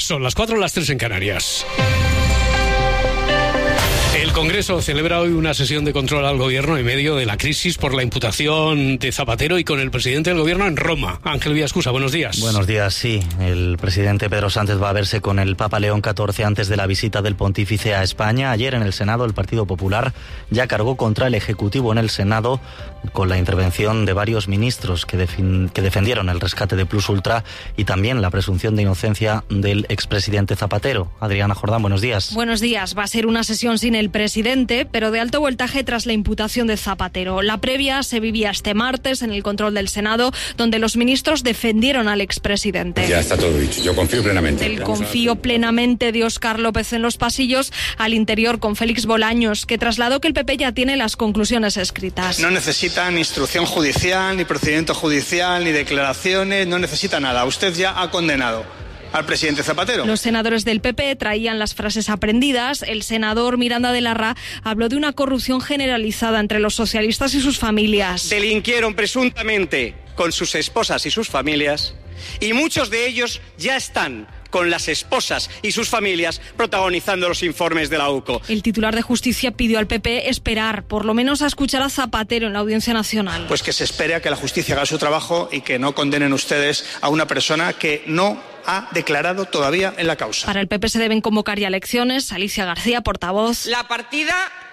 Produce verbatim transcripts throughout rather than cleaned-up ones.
Son las cuatro, las tres en Canarias. El Congreso celebra hoy una sesión de control al Gobierno en medio de la crisis por la imputación de Zapatero y con el presidente del Gobierno en Roma. Ángel Villaescusa, buenos días. Buenos días, sí. El presidente Pedro Sánchez va a verse con el Papa León catorce antes de la visita del pontífice a España. Ayer en el Senado el Partido Popular ya cargó contra el Ejecutivo en el Senado con la intervención de varios ministros que, defin- que defendieron el rescate de Plus Ultra y también la presunción de inocencia del expresidente Zapatero. Adriana Jordán, buenos días. Buenos días. Va a ser una sesión sin el presidente, pero de alto voltaje tras la imputación de Zapatero. La previa se vivía este martes en el control del Senado, donde los ministros defendieron al expresidente. Ya está todo dicho. Yo confío plenamente. El confío plenamente de Óscar López en los pasillos, al interior con Félix Bolaños, que trasladó que el P P ya tiene las conclusiones escritas. No necesitan instrucción judicial, ni procedimiento judicial, ni declaraciones, no necesita nada. Usted ya ha condenado al presidente Zapatero. Los senadores del P P traían las frases aprendidas. El senador Miranda de Larra habló de una corrupción generalizada entre los socialistas y sus familias. Delinquieron presuntamente con sus esposas y sus familias, y muchos de ellos ya están con las esposas y sus familias protagonizando los informes de la U C O. El titular de Justicia pidió al P P esperar, por lo menos a escuchar a Zapatero en la Audiencia Nacional. Pues que se espere a que la justicia haga su trabajo y que no condenen ustedes a una persona que no ha declarado todavía en la causa. Para el P P se deben convocar ya elecciones. Alicia García, portavoz. La partida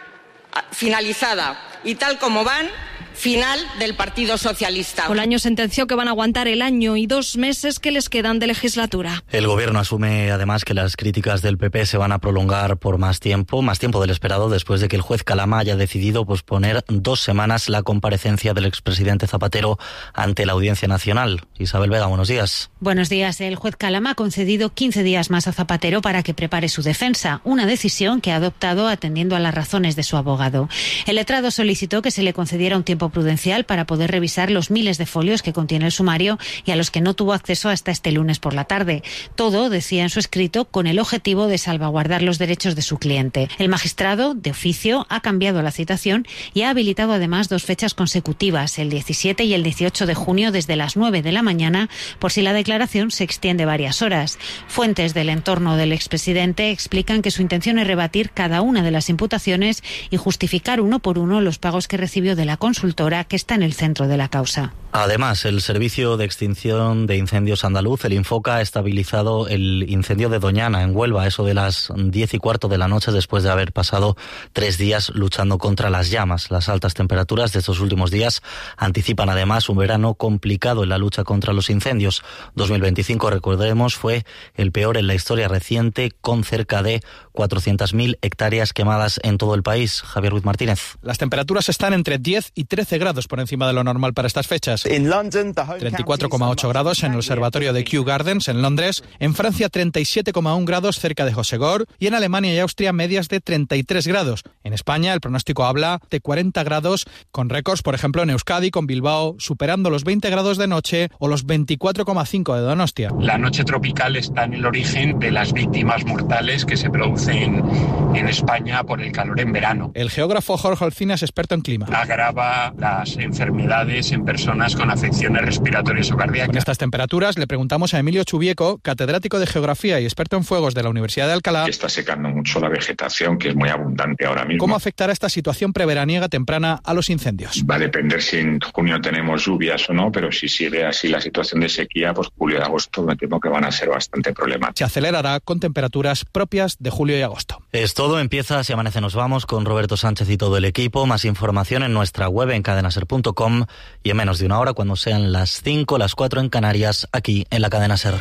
finalizada y tal como van, final del Partido Socialista. Bolaños sentenció que van a aguantar el año y dos meses que les quedan de legislatura. El Gobierno asume además que las críticas del P P se van a prolongar por más tiempo, más tiempo del esperado, después de que el juez Calama haya decidido posponer dos semanas la comparecencia del expresidente Zapatero ante la Audiencia Nacional. Isabel Vega, buenos días. Buenos días. El juez Calama ha concedido quince días más a Zapatero para que prepare su defensa, una decisión que ha adoptado atendiendo a las razones de su abogado. El letrado solicitó que se le concediera un tiempo prudencial para poder revisar los miles de folios que contiene el sumario y a los que no tuvo acceso hasta este lunes por la tarde. Todo, decía en su escrito, con el objetivo de salvaguardar los derechos de su cliente. El magistrado, de oficio, ha cambiado la citación y ha habilitado además dos fechas consecutivas, el diecisiete y el dieciocho de junio desde las nueve de la mañana, por si la declaración se extiende varias horas. Fuentes del entorno del expresidente explican que su intención es rebatir cada una de las imputaciones y justificar uno por uno los pagos que recibió de la consultora que está en el centro de la causa. Además, el Servicio de Extinción de Incendios andaluz, el Infoca, ha estabilizado el incendio de Doñana, en Huelva, eso de las diez y cuarto de la noche, después de haber pasado tres días luchando contra las llamas. Las altas temperaturas de estos últimos días anticipan además un verano complicado en la lucha contra los incendios. dos mil veinticinco, recordemos, fue el peor en la historia reciente, con cerca de cuatrocientas mil hectáreas quemadas en todo el país. Javier Ruiz Martínez. Las temperaturas están entre diez y trece grados por encima de lo normal para estas fechas. treinta y cuatro coma ocho grados en el observatorio de Kew Gardens en Londres, en Francia treinta y siete coma uno grados cerca de Hossegor y en Alemania y Austria medias de treinta y tres grados. En España el pronóstico habla de cuarenta grados, con récords por ejemplo en Euskadi, con Bilbao superando los veinte grados de noche o los veinticuatro coma cinco de Donostia. La noche tropical está en el origen de las víctimas mortales que se producen en España por el calor en verano. El geógrafo Jorge Olcina es experto en clima. Agrava las enfermedades en personas con afecciones respiratorias o cardíacas. Con estas temperaturas le preguntamos a Emilio Chubieco, catedrático de Geografía y experto en fuegos de la Universidad de Alcalá. Está secando mucho la vegetación, que es muy abundante ahora mismo. ¿Cómo afectará esta situación preveraniega temprana a los incendios? Va a depender si en junio tenemos lluvias o no, pero si sigue así la situación de sequía, pues julio y agosto me temo que van a ser bastante problemáticos. Se acelerará con temperaturas propias de julio y agosto. Es todo, empieza Si Amanece Nos Vamos con Roberto Sánchez y todo el equipo. Más información en nuestra web en cadena ser punto com y en menos de una hora, cuando sean las cinco, las cuatro en Canarias, aquí en la Cadena Ser.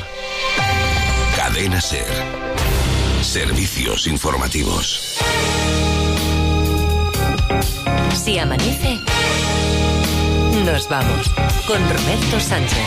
Cadena Ser. Servicios informativos. Si amanece, nos vamos con Roberto Sánchez.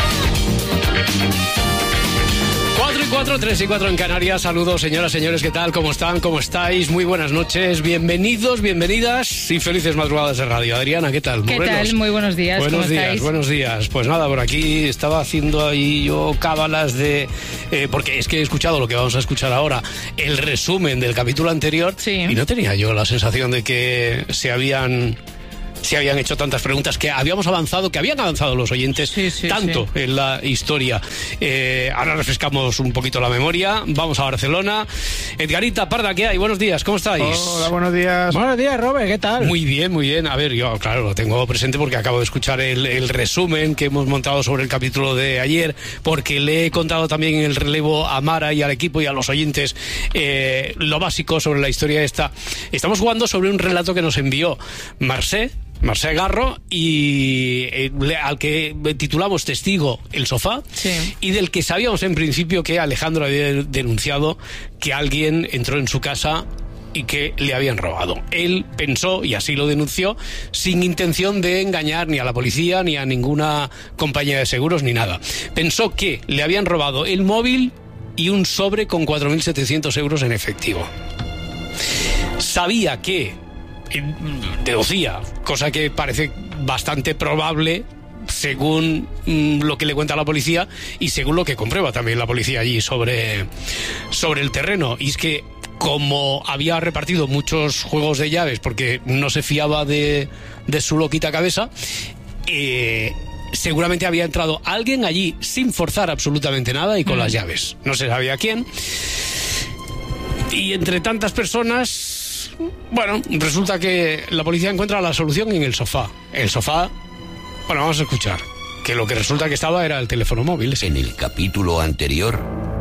cuatro y cuatro, tres y cuatro en Canarias. Saludos, señoras, señores, ¿qué tal? ¿Cómo están? ¿Cómo estáis? Muy buenas noches, bienvenidos, bienvenidas y felices madrugadas de radio. Adriana, ¿qué tal? ¿Qué Morelos. tal? Muy buenos días. Buenos ¿Cómo días, estáis? buenos días. Pues nada, por aquí estaba haciendo ahí yo cábalas de... Eh, porque es que he escuchado lo que vamos a escuchar ahora, el resumen del capítulo anterior, sí. Y no tenía yo la sensación de que se habían... se habían hecho tantas preguntas, que habíamos avanzado, que habían avanzado los oyentes sí, sí, tanto sí. en la historia. Eh, ahora refrescamos un poquito la memoria. Vamos a Barcelona. Edgarita Parda, ¿qué hay? Buenos días, ¿cómo estáis? Hola, buenos días. Buenos días, Robert, ¿qué tal? Muy bien, muy bien. A ver, yo, claro, lo tengo presente porque acabo de escuchar el, el resumen que hemos montado sobre el capítulo de ayer, porque le he contado también en el relevo a Mara y al equipo y a los oyentes eh, lo básico sobre la historia esta. Estamos jugando sobre un relato que nos envió Marcé, Marcé Garro, y eh, al que titulamos Testigo el sofá, sí. y del que sabíamos en principio que Alejandro había denunciado que alguien entró en su casa y que le habían robado. Él pensó, y así lo denunció, sin intención de engañar ni a la policía, ni a ninguna compañía de seguros, ni nada. Pensó que le habían robado el móvil y un sobre con cuatro mil setecientos euros en efectivo. Sabía que, deducía, cosa que parece bastante probable según mm, lo que le cuenta la policía y según lo que comprueba también la policía allí sobre, sobre el terreno, y es que como había repartido muchos juegos de llaves porque no se fiaba de, de su loquita cabeza, eh, seguramente había entrado alguien allí sin forzar absolutamente nada y con mm. las llaves. No se sabía quién. Y entre tantas personas, bueno, resulta que la policía encuentra la solución en el sofá. El sofá, bueno, vamos a escuchar, que lo que resulta que estaba era el teléfono móvil. En el capítulo anterior...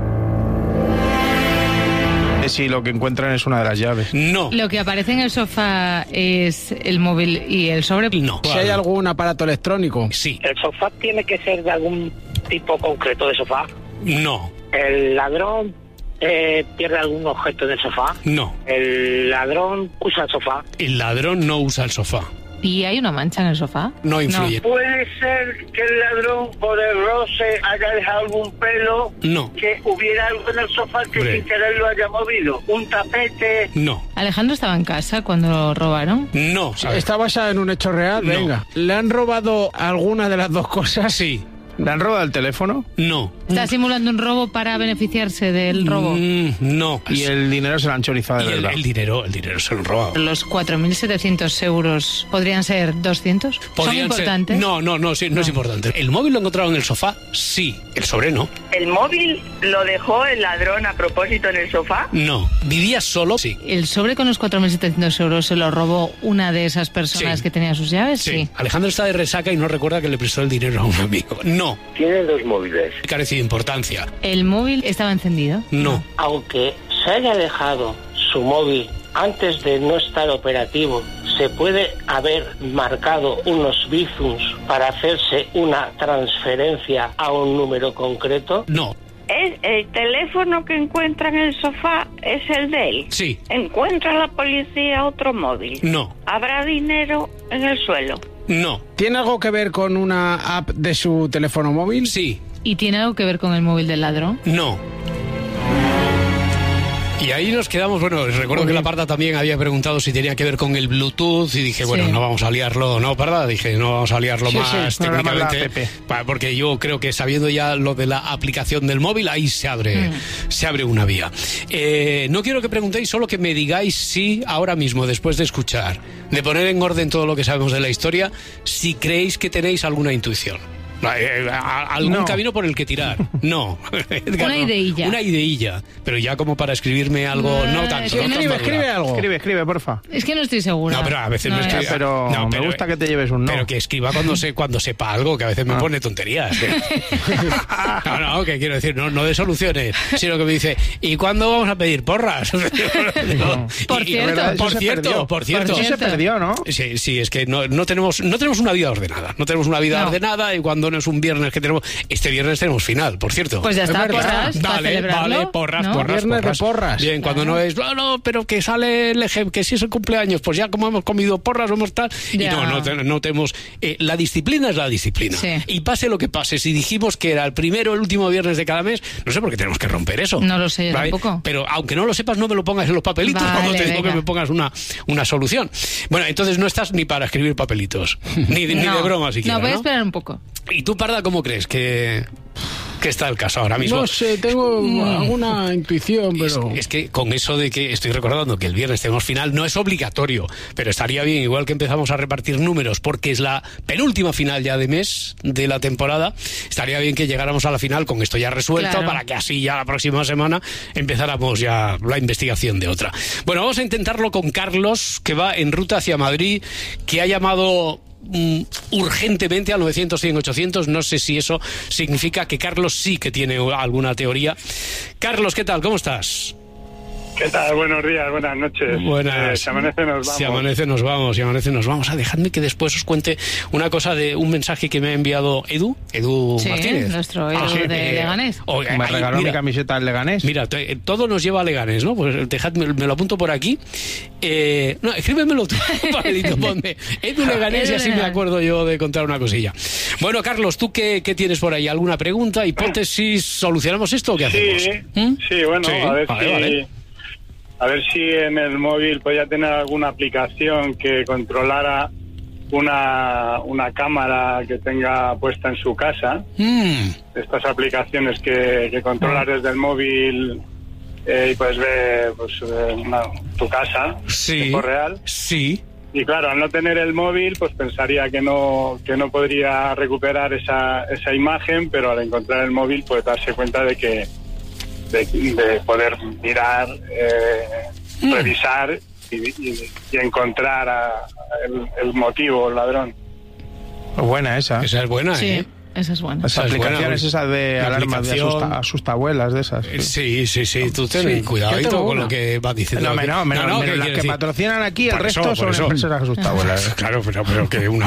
Si lo que encuentran es una de las llaves. No. Lo que aparece en el sofá es el móvil y el sobre. No. Si hay algún aparato electrónico. Sí. ¿El sofá tiene que ser de algún tipo concreto de sofá? No. ¿El ladrón eh, pierde algún objeto del sofá? No. ¿El ladrón usa el sofá? El ladrón no usa el sofá. ¿Y hay una mancha en el sofá? No influye. No. ¿Puede ser que el ladrón por el roce haya dejado algún pelo? No. ¿Que hubiera algo en el sofá que Hombre. sin querer lo haya movido? ¿Un tapete? No. ¿Alejandro estaba en casa cuando lo robaron? No. ¿Está basada en un hecho real? No. Venga. ¿Le han robado alguna de las dos cosas? Sí. ¿Le han robado el teléfono? No. ¿Está simulando un robo para beneficiarse del robo? Mm, no. Y el dinero se lo han chorizado de Y el, verdad. el dinero, el dinero se lo han robado. ¿Los cuatro mil setecientos euros podrían ser doscientos? ¿Son Podrían importantes? ser... No, no, no, sí, no, no es importante. ¿El móvil lo encontraron en el sofá? Sí. ¿El sobre no? ¿El móvil lo dejó el ladrón a propósito en el sofá? No. ¿Vivía solo? Sí. ¿El sobre con los cuatro mil setecientos euros se lo robó una de esas personas Sí. que tenía sus llaves? Sí. Alejandro está de resaca y no recuerda que le prestó el dinero a un amigo. No. Tiene dos móviles. Carece de importancia. ¿El móvil estaba encendido? No. Aunque se haya dejado su móvil antes de no estar operativo, ¿se puede haber marcado unos bizums para hacerse una transferencia a un número concreto? No. ¿Es el teléfono que encuentra en el sofá es el de él? Sí. ¿Encuentra la policía otro móvil? No. ¿Habrá dinero en el suelo? No. ¿Tiene algo que ver con una app de su teléfono móvil? Sí. ¿Y tiene algo que ver con el móvil del ladrón? No. Y ahí nos quedamos, bueno, recuerdo que la Parda también había preguntado si tenía que ver con el Bluetooth y dije, bueno, Sí. no vamos a liarlo, ¿no, Parda? Dije, no vamos a liarlo Sí, más sí, no era más la técnicamente, app. pa- porque yo creo que sabiendo ya lo de la aplicación del móvil, ahí se abre, Mm. se abre una vía. Eh, no quiero que preguntéis, solo que me digáis si ahora mismo, después de escuchar, de poner en orden todo lo que sabemos de la historia, si creéis que tenéis alguna intuición. Eh, a- algún No. camino por el que tirar. No. Edgar, Una no. ideilla. Una ideilla. Pero ya como para escribirme algo, no Eh, tanto. es que no no- tan Escribe, madura. escribe algo. Escribe, escribe, porfa. Es que no estoy segura. No, pero a veces no, No, escribe. es- Pero, No, me gusta que te lleves un no. Pero que escriba cuando se cuando sepa algo, que a veces me Ah. pone tonterías. ¿eh? No, no, que quiero decir, no, no de soluciones, sino que me dice, ¿y cuándo vamos a pedir porras? Digo, Por y- y- cierto. ¿verdad? Eso por se cierto, perdió. por cierto. Eso se perdió, ¿no? Sí, sí, es que no, no tenemos no tenemos una vida ordenada. No tenemos una vida No. ordenada y cuando no es un viernes que tenemos... Este viernes tenemos final, por cierto. Pues ya está, verdad. porras, para Vale, celebrarlo, vale, porras, ¿no? porras, Viernes de porras. porras. Bien, cuando no es, no, no, pero que sale el ejemplo, que si es el cumpleaños, pues ya como hemos comido porras, vamos tal. Y Ya. no, no, te- no tenemos. Eh, la disciplina es la disciplina. Sí. Y pase lo que pase, si dijimos que era el primero o el último viernes de cada mes, no sé por qué tenemos que romper eso. No lo sé yo ¿Vale? tampoco. Pero aunque no lo sepas, no me lo pongas en los papelitos Vale, cuando te digo venga. que me pongas una, una solución. Bueno, entonces no estás ni para escribir papelitos. Ni, de- ni No. de broma siquiera. No, voy a ¿no? esperar un poco. ¿Y tú, Parda, cómo crees que.? ¿Qué está el caso ahora mismo? No sé, tengo mm. alguna intuición, pero... Es, es que con eso de que estoy recordando que el viernes tenemos final, no es obligatorio, pero estaría bien, igual que empezamos a repartir números, porque es la penúltima final ya de mes de la temporada, estaría bien que llegáramos a la final con esto ya resuelto, claro, para que así ya la próxima semana empezáramos ya la investigación de otra. Bueno, vamos a intentarlo con Carlos, que va en ruta hacia Madrid, que ha llamado... Mm, urgentemente al novecientos cien ochocientos. No sé si eso significa que Carlos sí que tiene alguna teoría. Carlos, ¿qué tal? ¿Cómo estás? ¿Qué tal? Buenos días, buenas noches. Buenas. Eh, si amanece nos vamos. Si amanece nos vamos, si amanece nos vamos. Ah, dejadme que después os cuente una cosa de un mensaje que me ha enviado Edu, Edu sí, Martínez. Nuestro Edu ah, sí, de eh, Leganés. Oh, me ahí, regaló mira, mi camiseta al Leganés. Mira, te, todo nos lleva a Leganés, ¿no? Pues dejadme, me lo apunto por aquí. Eh, no, escríbemelo tú, papelito, ponme Edu Leganés y así me acuerdo yo de contar una cosilla. Bueno, Carlos, ¿tú qué, qué tienes por ahí? ¿Alguna pregunta, hipótesis? ¿Solucionamos esto o qué hacemos? Sí, ¿Mm? sí bueno, sí, a ver vale, si... Vale. A ver si en el móvil podía tener alguna aplicación que controlara una, una cámara que tenga puesta en su casa. Mm. Estas aplicaciones que, que controlas desde el móvil eh, y puedes ver pues, una, tu casa sí, en tiempo real. Sí. Y claro, al no tener el móvil, pues pensaría que no que no podría recuperar esa, esa imagen, pero al encontrar el móvil, pues darse cuenta de que De, de poder mirar, eh, mm. revisar y, y, y encontrar a, a el, el motivo, el ladrón. Buena esa. Esa es buena, sí. ¿eh? Esa es buena. Las esa aplicaciones es buena, esas de alarmas de asusta, asustabuelas de esas. Sí, sí, sí. Tú ten sí. cuidadito con lo que vas diciendo. No, no, no, no, no las que decir? patrocinan aquí, el por resto eso, son eso. empresas asustabuelas. Claro, pero, pero que una...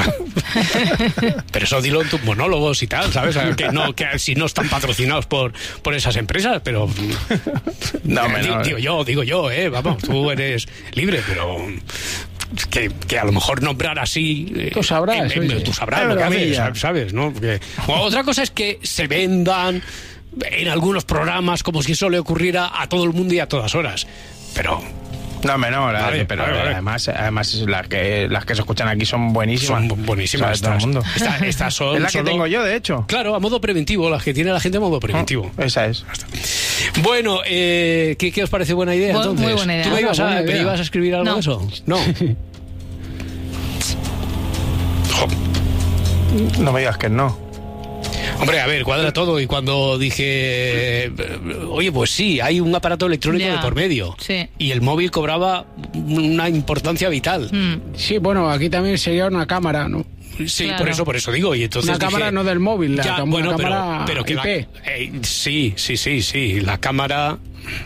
pero eso dilo en tus monólogos y tal, ¿sabes? Que no, que si no están patrocinados por, por esas empresas, pero... no, me no. Digo yo, digo yo, eh, vamos, tú eres libre, pero... Que, que a lo mejor nombrar así eh, tú sabrás en, en, tú sabrás lo que haces, ¿sabes? ¿no? Porque, otra cosa es que se vendan en algunos programas como si eso le ocurriera a todo el mundo y a todas horas, pero no, menor, vale, pero vale, vale. además, además las que las que se escuchan aquí son buenísimas. Son buenísimas. Todo el mundo. Esta, estas son es la que solo... tengo yo, de hecho. Claro, a modo preventivo, las que tiene la gente a modo preventivo. Oh, esa es. Bueno, eh, ¿qué, ¿qué os parece buena idea Muy, entonces? Muy buena idea. ¿Tú me ibas a, me ibas a escribir algo no. de eso? No. No me digas que no. Hombre, a ver, cuadra todo. Y cuando dije, oye, pues sí, hay un aparato electrónico yeah. de por medio. Sí. Y el móvil cobraba una importancia vital. Mm. Sí, bueno, aquí también sería una cámara, ¿no? Sí, claro. por eso, por eso digo. Y entonces una dije, cámara no del móvil, la ya, cam bueno, cámara pero, pero que I P. la, eh, sí, sí, sí, sí. La cámara...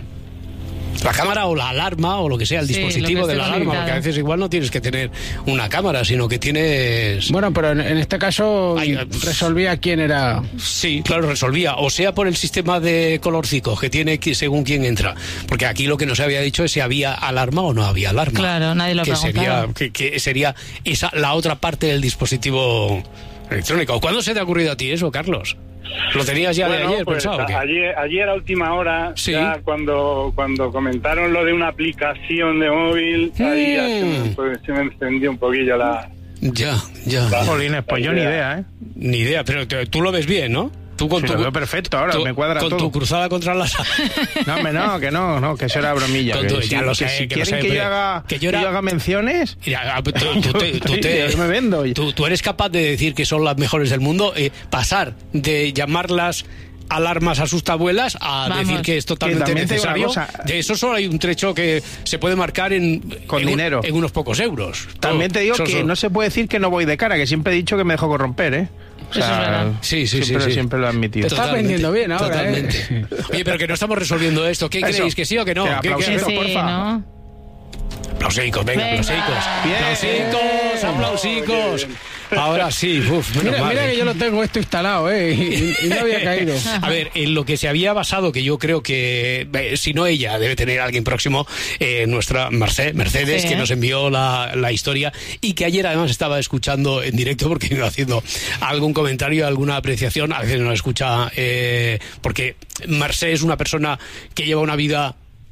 La cámara o la alarma o lo que sea, el sí, dispositivo de la alarma, limitado. Porque a veces igual no tienes que tener una cámara, sino que tienes... Bueno, pero en, en este caso Ay, resolvía quién era... Sí, claro, resolvía, o sea por el sistema de colorcicos que tiene según quién entra, porque aquí lo que no se había dicho es si había alarma o no había alarma. Claro, nadie lo que preguntaba. sería, que, que sería esa la otra parte del dispositivo electrónico. ¿Cuándo se te ha ocurrido a ti eso, Carlos? ¿Lo tenías ya bueno, de ayer pues, pensado? Ayer, ayer a última hora, ¿sí? ya cuando cuando comentaron lo de una aplicación de móvil, mm. ahí ya se me, pues, se me encendió un poquillo la... Ya, ya. La, Jolines, pues yo ni idea, ¿eh? Ni idea, pero te, tú lo ves bien, ¿no? Tú con sí, tu, lo veo perfecto, ahora tu, me cuadra con todo. Con tu cruzada contra las... No, me no, que no, no, que eso era bromilla. Con tu, que, ya si, lo sé, que si que quieren sé, que, yo haga, que, yo era... que yo haga menciones... Mira, tú, tú, te, tú, te, yo me vendo. Tú, tú eres capaz de decir que son las mejores del mundo, eh, pasar de llamarlas... alarmas asustabuelas a Vamos. decir que es totalmente que necesario. De eso solo hay un trecho que se puede marcar en con en dinero un, en unos pocos euros. También Todo, te digo eso, que eso. no se puede decir que no voy de cara, que siempre he dicho que me dejo corromper, ¿eh? O sea, eso es verdad. Sí, sí, siempre, sí, sí. siempre lo he admitido. Te estás vendiendo bien ahora, totalmente. ¿eh? Oye, pero que no estamos resolviendo esto. ¿Qué eso. creéis? ¿Que sí o que no? Que aplausito, ¿Qué, qué? porfa. ¿no? Aplausicos, venga, venga. aplausicos. Bien. Aplausicos, aplausicos. Ahora sí, uf, mira, mira vale. que yo lo tengo esto instalado, ¿eh? Y, y no había caído. A ver, en lo que se había basado, que yo creo que, eh, si no ella, debe tener alguien próximo, eh, nuestra Mercedes, Mercedes sí, que nos envió la, la historia y que ayer además estaba escuchando en directo porque iba haciendo algún comentario, alguna apreciación, a veces no la escucha, eh, porque Mercedes es una persona que lleva una vida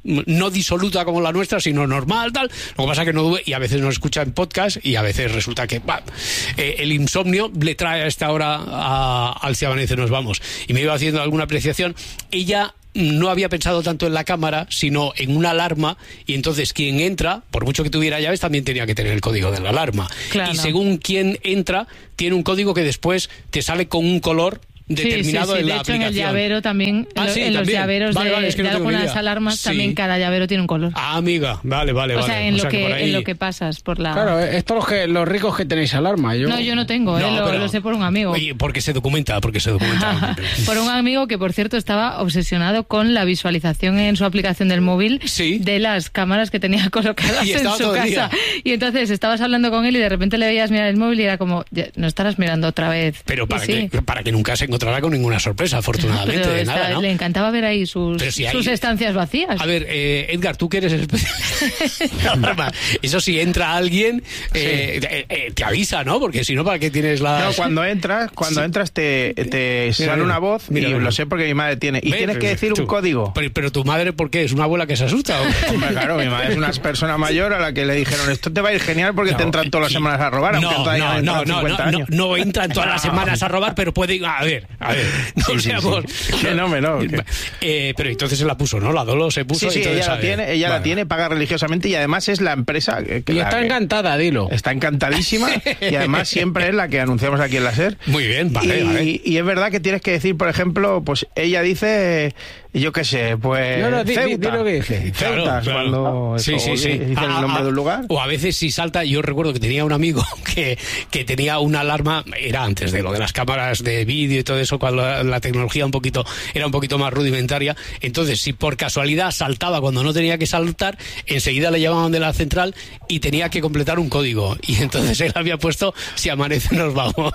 no disoluta como la nuestra, sino normal, tal. Lo que pasa es que no, y a veces nos escucha en podcast y a veces resulta que bah, eh, el insomnio le trae a esta hora a, al Si Amanece Nos Vamos. Y me iba haciendo alguna apreciación. Ella no había pensado tanto en la cámara, sino en una alarma, y entonces quien entra, por mucho que tuviera llaves, también tenía que tener el código de la alarma. Claro. Y según quien entra, tiene un código que después te sale con un color determinado sí, sí, sí. en de la hecho, aplicación. En el llavero también, ah, en, sí, en los también. llaveros vale, de, vale, es que de no algunas idea. alarmas, sí. también cada llavero tiene un color. Ah, amiga, vale, vale, o vale. sea, en, o lo, sea que, que ahí... en lo que pasas por la... Claro, esto los, que, los ricos que tenéis alarma. Yo... No, yo no tengo, no, eh, lo, pero... lo sé por un amigo. Oye, porque se documenta, porque se documenta. Por un amigo que, por cierto, estaba obsesionado con la visualización en su aplicación del móvil ¿Sí? de las cámaras que tenía colocadas y en su casa. Y entonces estabas hablando con él y de repente le veías mirar el móvil y era como, no estarás mirando otra vez. Pero para, sí. que, para que nunca se encontrara con ninguna sorpresa, afortunadamente. Pero de está, nada, ¿no? Le encantaba ver ahí sus, si hay... sus estancias vacías. A ver, eh, Edgar, tú que eres el especialista. Eso si entra alguien, eh, sí. te, eh, te avisa, ¿no? Porque si no, ¿para qué tienes la...? No, cuando entras, cuando sí. entras te, te sale mira, una voz mira, y mira. Lo sé porque mi madre tiene. Y ¿ves? Tienes que decir tú, un código. Pero, pero tu madre, ¿por qué? ¿Es una abuela que se asusta? ¿O? Hombre, claro, mi madre es una persona mayor a la que le dijeron, esto te va a ir genial porque no, te entran todas las semanas a robar, no, aunque no, no, no, no, no, no entran todas las semanas a robar, pero puede... A ver, a ver, no sí, seamos... Sí, sí. No, no, no, okay. eh, pero entonces se la puso, ¿no? La Dolo se puso. Sí, sí, ella, la tiene, ella vale. la tiene, paga religiosamente y además es la empresa que, que y la, está encantada, dilo. Está encantadísima y además siempre es la que anunciamos aquí en la SER. Muy bien, vale, y, vale. Y es verdad que tienes que decir, por ejemplo, pues ella dice, yo qué sé, pues no, no, di, Ceuta. Di, di lo que dice. Claro, Ceuta, claro. Cuando sí, eso, sí, sí. dice a, el nombre a, de un lugar. O a veces si salta, yo recuerdo que tenía un amigo que, que tenía una alarma, era antes de lo de las cámaras de vídeo y todo eso, cuando la, la tecnología un poquito era un poquito más rudimentaria. Entonces, si por casualidad saltaba cuando no tenía que saltar, enseguida le llamaban de la central y tenía que completar un código. Y entonces él había puesto, si amanece nos vamos.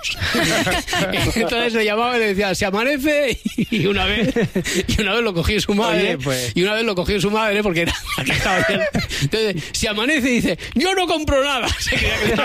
Entonces le llamaba y le decía, si amanece, y una vez, y una vez lo cogió su madre, Oye, pues... y una vez lo cogió su madre porque era la que estaba bien. Entonces, si amanece y dice, yo no compro nada. Se creía que le,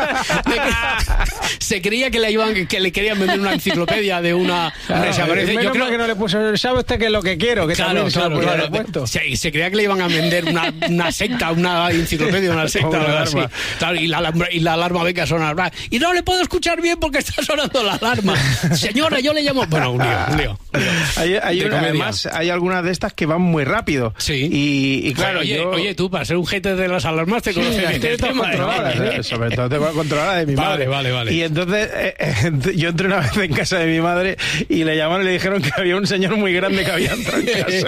se creía que le iban, que le querían vender una enciclopedia de una... Claro, si amanece, yo creo que no le puso, ¿sabe usted qué es lo que quiero? Que claro, claro, claro. Puesto. Se, se creía que le iban a vender una, una secta, una enciclopedia, una secta, o algo así. Claro, y, la, y la alarma venga a sonar. Y no le puedo escuchar bien porque está sonando la alarma. Señora, yo le llamo... Bueno, un lío, un lío. Un lío. Hay, hay una, además, hay algunas de estas que van muy rápido. Sí. Y, y claro, oye, yo... oye, tú, para ser un gente de las alarmas te conoces sí, bien el tema. ¿eh? Sobre todo tengo controlada de mi vale, madre. Vale, vale, Y entonces eh, eh, yo entré una vez en casa de mi madre y le llamaron y le dijeron que había un señor muy grande que había entrado en casa.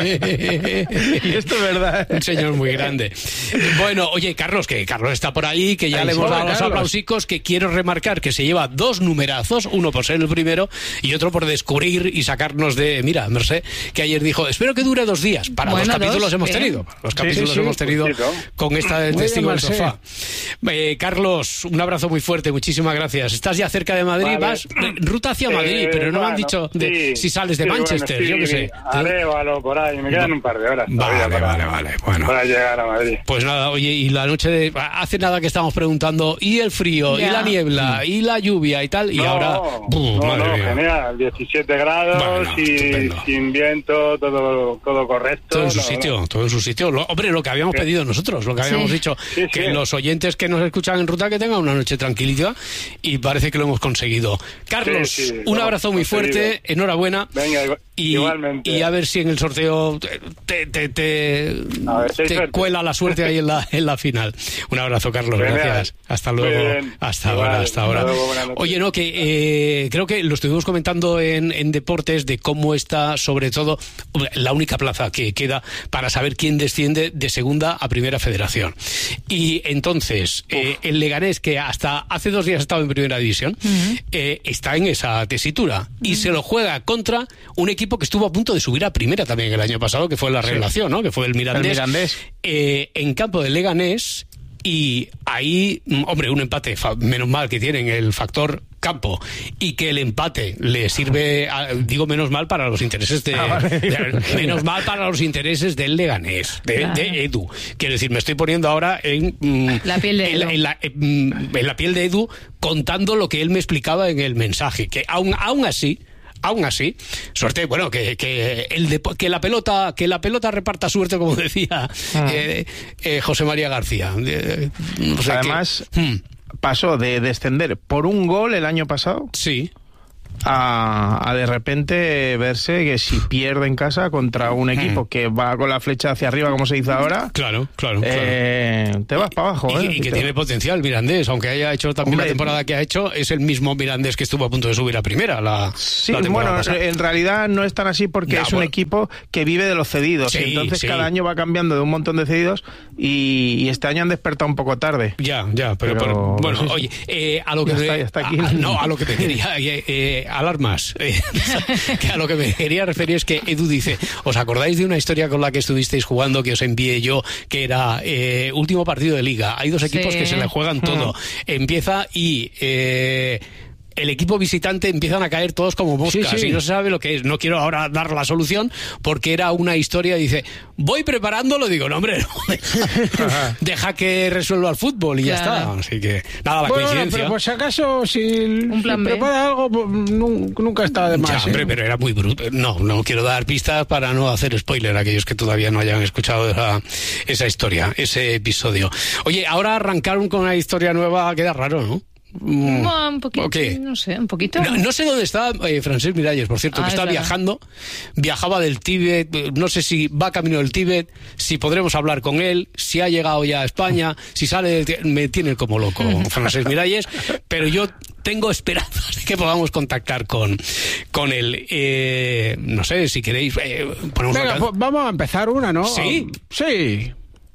Y esto es verdad. Un señor muy grande. Bueno, oye, Carlos, que Carlos está por ahí, que ya Ay, le hemos dado los aplausicos, que quiero remarcar que se lleva dos numerazos, uno por ser el primero y otro por descubrir y sacarnos de... Mira, Mercé, que ayer dijo, espero que dure dos días. Para bueno, los capítulos dos, hemos bien. tenido. Para los capítulos sí, sí, hemos tenido poquito. Con esta del Testigo del Sofá. Eh, Carlos, un abrazo muy fuerte, muchísimas gracias. Estás ya cerca de Madrid, vale. vas ruta hacia Madrid, eh, pero no bueno, me han dicho de, sí, si sales de sí, Manchester, bueno, sí, yo qué sé. Arévalo, por ahí, me quedan un par de horas. Vale, para, vale, vale. Bueno. Para llegar a Madrid. Pues nada, oye, y la noche de... Hace nada que estamos preguntando, y el frío, ya. y la niebla, y la lluvia y tal, y no, ahora... ¡Bum! No, madre no, mía. genial, diecisiete grados bueno, y estupendo. Sin viento, todo, todo correcto. Todo en su no, sitio, no. todo en su sitio. Lo, hombre, lo que habíamos sí. pedido nosotros, lo que habíamos sí. dicho, sí, sí. que los oyentes que nos escuchan en ruta que tengan una noche tranquilita, y parece que lo hemos conseguido. Carlos, sí, sí, un abrazo muy fuerte, enhorabuena. Venga, y, igualmente. Y a ver si en el sorteo te, te, te, ver, si te cuela la suerte ahí en la, en la final. Un abrazo, Carlos, Venga. gracias. Hasta luego. Hasta Igual, ahora, hasta ahora. Luego, Oye, no, que eh, creo que lo estuvimos comentando en, en deportes de cómo está, sobre todo, la única plaza que queda para saber quién desciende de segunda a primera federación. Y entonces, eh, el Leganés, que hasta hace dos días estaba en primera división, uh-huh. eh, está en esa tesitura y uh-huh. se lo juega contra un equipo que estuvo a punto de subir a primera también el año pasado, que fue la Revelación, ¿no? Que fue el Mirandés. El Mirandés. Eh, en campo del Leganés. Y ahí, hombre, un empate, menos mal que tienen el factor campo y que el empate le sirve, a, digo menos mal para los intereses de, ah, vale. de menos mal para los intereses del Leganés, de, claro. de Edu. Quiero decir, me estoy poniendo ahora en la piel de Edu. En, en, la, en, en la piel de Edu, contando lo que él me explicaba en el mensaje, que aún, aún así Aún así, suerte, bueno, que, que, el de, que la pelota que la pelota reparta suerte, como decía ah. eh, eh, José María García. Eh, no sé Además, que, hmm. pasó de descender por un gol el año pasado. Sí. A, a de repente verse que si pierde en casa contra un equipo hmm. que va con la flecha hacia arriba, como se dice ahora, claro, claro, eh, claro. te vas para abajo. Y, eh, y que tiene potencial Mirandés, aunque haya hecho también Hombre, la temporada que ha hecho, es el mismo Mirandés que estuvo a punto de subir a primera. La, sí, la bueno, pasada. En realidad no es tan así porque no, es un bueno. equipo que vive de los cedidos, sí, y entonces sí. cada año va cambiando de un montón de cedidos y, y este año han despertado un poco tarde. Ya, ya, pero, pero, pero bueno, sí, oye, eh, a lo que ya me, está, ya está aquí. A, no, a lo que me quería eh, eh, alarmas. Eh, que a lo que me quería referir es que Edu dice, ¿os acordáis de una historia con la que estuvisteis jugando que os envié yo, que era eh, último partido de liga? Hay dos equipos sí. que se le juegan todo. Empieza y... Eh, el equipo visitante empiezan a caer todos como moscas sí, sí. y no se sabe lo que es. No quiero ahora dar la solución porque era una historia, dice, voy preparándolo, digo, no hombre, no, deja, deja que resuelva el fútbol y claro. ya está. Así que, nada, la bueno, coincidencia. Pero por si acaso, si, Un plan si prepara algo, pues, nunca está de más. Ya, hombre, ¿eh? pero era muy bruto. No, no quiero dar pistas para no hacer spoiler a aquellos que todavía no hayan escuchado esa, esa historia, ese episodio. Oye, ahora arrancaron con una historia nueva, queda raro, ¿no? Mm. No, un poquito, okay. no sé, un poquito. No, no sé dónde está eh, Francesc Miralles, por cierto, ah, que está viajando, viajaba del Tíbet, no sé si va camino del Tíbet, si podremos hablar con él, si ha llegado ya a España, si sale, del me tiene como loco Francesc Miralles, pero yo tengo esperanzas de que podamos contactar con, con él. Eh, no sé, si queréis... Eh, Venga, pues vamos a empezar una, ¿no? Sí. Sí.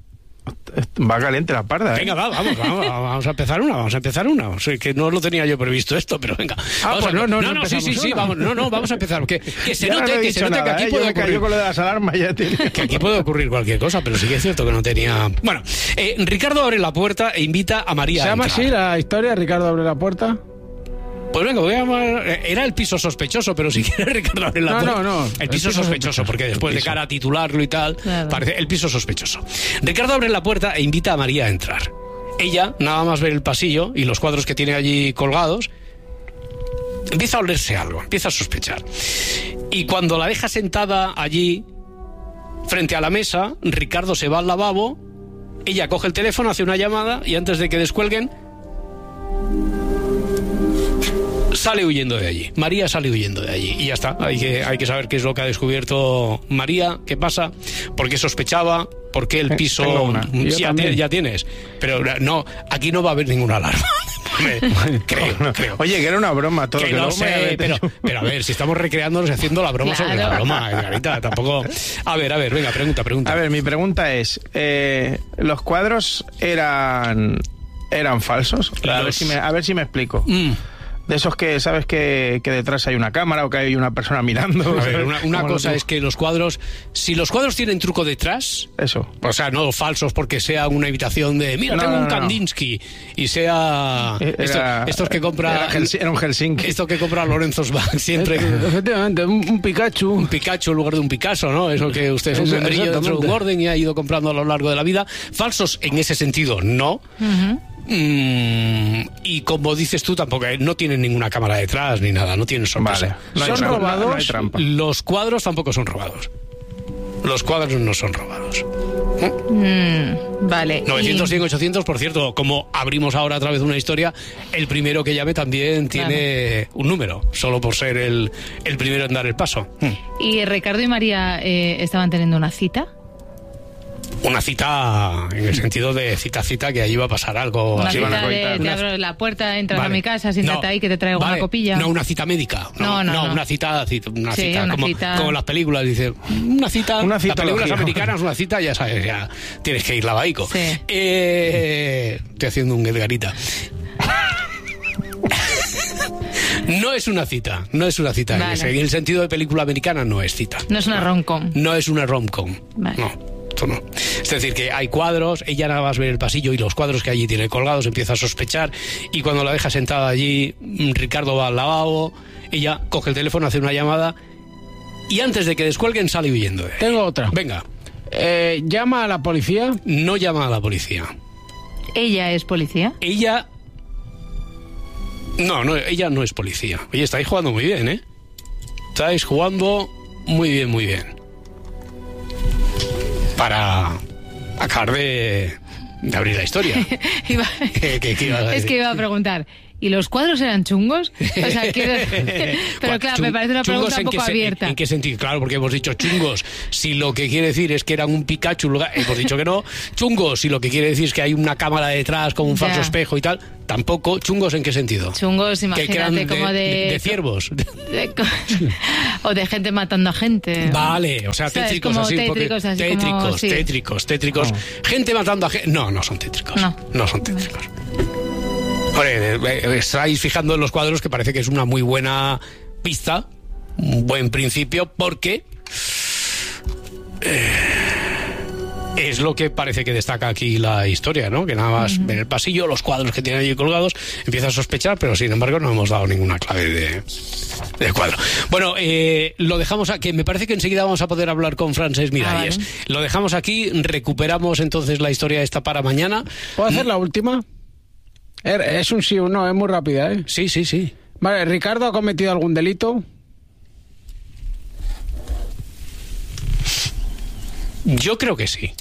Va caliente la parda, ¿eh? Venga, va, vamos, vamos, vamos a empezar una, vamos a empezar una. O sea, que no lo tenía yo previsto esto, pero venga. Ah, pues a, no, no, no, no, sí, sí, sí, vamos, no, no, vamos a empezar. Que, que se ya note, no que se note nada, que aquí ¿eh? puede yo ocurrir. con lo de las alarmas ya tiene... Que aquí puede ocurrir cualquier cosa, pero sí que es cierto que no tenía. Bueno, eh, Ricardo abre la puerta e invita a María. ¿Se llama así la historia? Ricardo abre la puerta. Pues venga, voy a llamar... Era el piso sospechoso, pero si quieres, Ricardo, abre la no, puerta. No, no, el piso, el piso sospechoso, sospechoso, porque después de cara a titularlo y tal, claro. parece el piso sospechoso. Ricardo abre la puerta e invita a María a entrar. Ella, nada más ver el pasillo y los cuadros que tiene allí colgados, empieza a olerse algo, empieza a sospechar. Y cuando la deja sentada allí, frente a la mesa, Ricardo se va al lavabo, ella coge el teléfono, hace una llamada y antes de que descuelguen, sale huyendo de allí. María sale huyendo de allí y ya está. Hay que, hay que saber qué es lo que ha descubierto María, qué pasa, por qué sospechaba, por qué el piso... Sí, ya, te, ya tienes. Pero no, aquí no va a haber ninguna alarma. creo, no. creo. Oye, que era una broma todo. Que, que no sé, pero, pero a ver, si estamos recreándonos y haciendo la broma claro. sobre la broma, Garita, tampoco... A ver, a ver, venga, pregunta, pregunta. A ver, mi pregunta es, eh, ¿los cuadros eran, eran falsos? Los... A, ver si me, a ver si me explico. Mm. De esos que sabes que, que detrás hay una cámara o que hay una persona mirando. A ver, una, una cosa es que los cuadros, si los cuadros tienen truco detrás, eso, o sea, no falsos porque sea una imitación de mira, no, tengo no, un Kandinsky no. y sea era, esto, estos que compra era, era un Helsinki, esto que compra Lorenzo Bank siempre. Efectivamente, un, un Pikachu, un Pikachu en lugar de un Picasso, ¿no? Eso que usted es un membrillo dentro de un orden y ha ido comprando a lo largo de la vida. Falsos en ese sentido, no. Uh-huh. Mm, y como dices tú, tampoco no tienen ninguna cámara detrás ni nada, no tienen sorpresa. Vale. No ¿Son robados? No los cuadros tampoco son robados. Los cuadros no son robados. ¿Eh? Mm, vale. novecientos, cien, ochocientos, por cierto, como abrimos ahora a través de una historia, el primero que llame también tiene claro. un número, solo por ser el, el primero en dar el paso. ¿Y Ricardo y María eh, estaban teniendo una cita? Una cita en el sentido de cita-cita, que allí va a pasar algo. Una así cita van a de te abro la puerta, entras vale. a mi casa, siéntate no. ahí que te traigo vale. una copilla. No, una cita médica. No, no, no, no. una cita, una sí, cita, una como, cita. como las películas, dice, una cita, una cita las películas americanas, una cita, ya sabes, ya tienes que ir lavaico. Sí. Eh, estoy haciendo un Edgarita. No es una cita, no es una cita. Vale. En el sentido de película americana no es cita. No es una rom-com. No es una rom-com. Vale. No. No. Es decir, que hay cuadros, ella nada más ver el pasillo y los cuadros que allí tiene colgados empieza a sospechar, y cuando la deja sentada allí, Ricardo va al lavabo, ella coge el teléfono, hace una llamada y antes de que descuelguen sale huyendo. Tengo otra. Venga. Eh, ¿Llama a la policía? No llama a la policía. ¿Ella es policía? Ella... No, no, ella no es policía. Oye, estáis jugando muy bien, ¿eh? Estáis jugando muy bien, muy bien. Para acabar de, de abrir la historia. Iba, ¿Qué, qué, qué ibas a decir? Es que iba a preguntar, ¿y los cuadros eran chungos? O sea, quiero... Pero claro, me parece una pregunta un poco se, abierta. ¿en, ¿En qué sentido? Claro, porque hemos dicho chungos. Si lo que quiere decir es que eran un Pikachu, hemos dicho que no. Chungos, si lo que quiere decir es que hay una cámara detrás como un falso ya. espejo y tal, tampoco. ¿Chungos en qué sentido? Chungos, imagínate, que, que como de... De, de ciervos. De, o de gente matando a gente. Vale, o sea, tétricos así. Tétricos, así tétricos, como, sí. tétricos, tétricos. Oh. Gente matando a gente. No, no son tétricos. No, no son tétricos. Hombre, estáis fijando en los cuadros que parece que es una muy buena pista, un buen principio, porque eh, es lo que parece que destaca aquí la historia, ¿no? Que nada más uh-huh. en el pasillo, los cuadros que tienen allí colgados, empieza a sospechar, pero sin embargo no hemos dado ninguna clave de, de cuadro. Bueno, eh, lo dejamos aquí, me parece que enseguida vamos a poder hablar con Francesc Miralles. Ah, vale. Lo dejamos aquí, recuperamos entonces la historia esta para mañana. ¿Puedo hacer la última? Es un sí o no, es muy rápida, ¿eh? Sí, sí, sí. Vale, ¿Ricardo ha cometido algún delito? Yo creo que sí.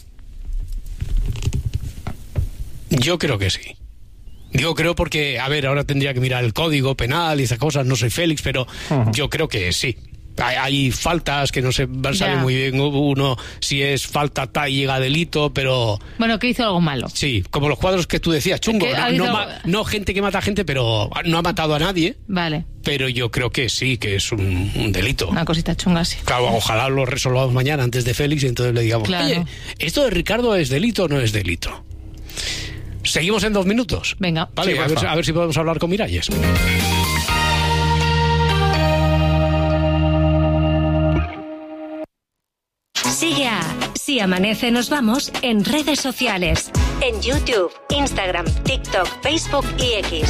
Yo creo que sí. Digo creo porque, a ver, ahora tendría que mirar el código penal y esas cosas, no soy Félix, pero uh-huh. yo creo que sí. Hay, hay faltas que no se sabe muy bien uno si es falta tal y llega a delito, pero... Bueno, que hizo algo malo. Sí, como los cuadros que tú decías, chungo. No, no, ma, no gente que mata a gente, pero no ha matado a nadie. Vale. Pero yo creo que sí, que es un, un delito. Una cosita chunga, sí. Claro, ojalá lo resolvamos mañana antes de Félix y entonces le digamos, claro. Oye, ¿esto de Ricardo es delito o no es delito? ¿Seguimos en dos minutos? Venga. Vale, sí, a, ver, a ver si podemos hablar con Miralles. Sigue a Si Amanece Nos Vamos en redes sociales. En YouTube, Instagram, TikTok, Facebook y X.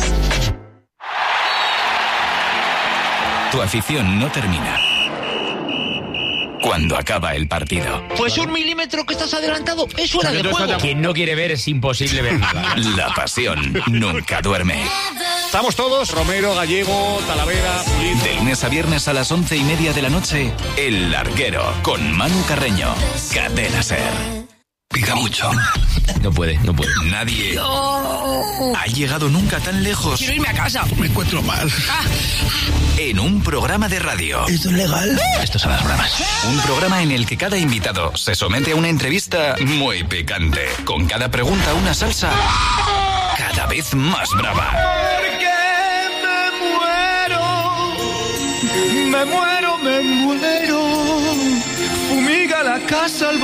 Tu afición no termina cuando acaba el partido. Pues un milímetro que estás adelantado es fuera de juego. Quien no quiere ver es imposible ver nada. La pasión nunca duerme. Estamos todos, Romero, Gallego, Talavera, Pulido. De lunes a viernes a las once y media de la noche, El Larguero, con Manu Carreño. Cadena SER. Pica mucho. No puede, no puede. Nadie no. ha llegado nunca tan lejos. Quiero irme a casa. Me encuentro mal. Ah. En un programa de radio. ¿Esto es legal? Esto son las bromas. Un programa en el que cada invitado se somete a una entrevista muy picante. Con cada pregunta una salsa cada vez más brava. Porque me muero, me muero, me muero. Fumiga la casa al